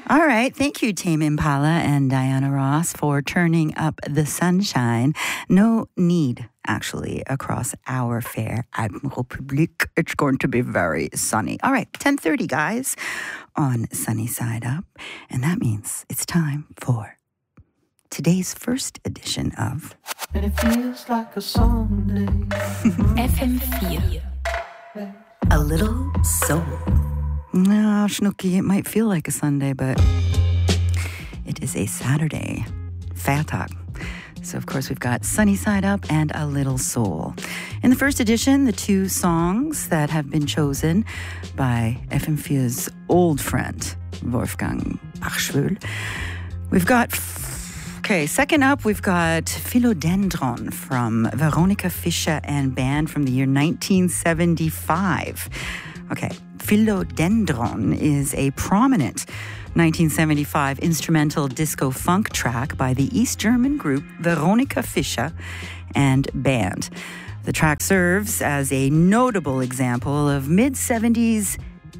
All right. Thank you, Tame Impala and Diana Ross, for turning up the sunshine. No need, actually, across our fair Admiral Public. It's going to be very sunny. All right, 10:30, guys, on Sunny Side Up. And that means it's time for today's first edition of... And it feels like a Sunday. FM4. A Little Soul. No, Schnooky, it might feel like a Sunday, but it is a Saturday. Feiertag. So, of course, we've got Sunny Side Up and A Little Soul. In the first edition, the two songs that have been chosen by FM4's old friend, Wolfgang Bachschwül. We've got... Okay, second up, we've got Philodendron from Veronica Fischer and band from the year 1975. Okay, Philodendron is a prominent 1975 instrumental disco funk track by the East German group Veronica Fischer and band. The track serves as a notable example of mid-70s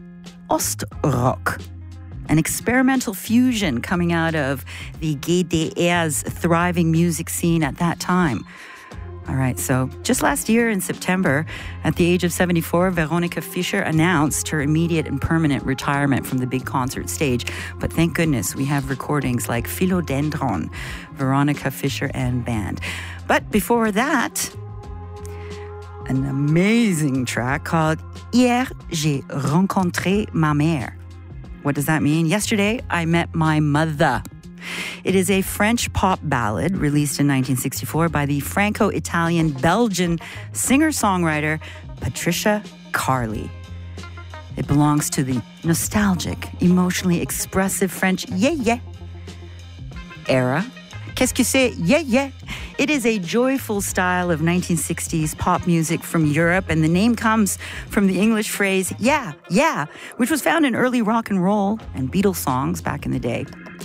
Ostrock, an experimental fusion coming out of the GDR's thriving music scene at that time. All right, so just last year in September, at the age of 74, Veronica Fischer announced her immediate and permanent retirement from the big concert stage. But thank goodness we have recordings like Philodendron, Veronica Fischer and band. But before that, an amazing track called Hier, j'ai rencontré ma mère. What does that mean? Yesterday, I met my mother. It is a French pop ballad released in 1964 by the Franco-Italian-Belgian singer-songwriter Patricia Carly. It belongs to the nostalgic, emotionally expressive French yeah-yeah era. Qu'est-ce que c'est? Yeah-yeah. It is a joyful style of 1960s pop music from Europe, and the name comes from the English phrase yeah, yeah, which was found in early rock and roll and Beatles songs back in the day.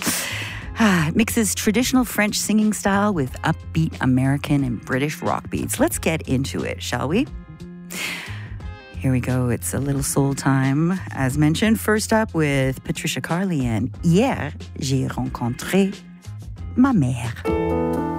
It mixes traditional French singing style with upbeat American and British rock beats. Let's get into it, shall we? Here we go. It's a little soul time. As mentioned, first up with Patricia Carly and Hier, j'ai rencontré ma mère.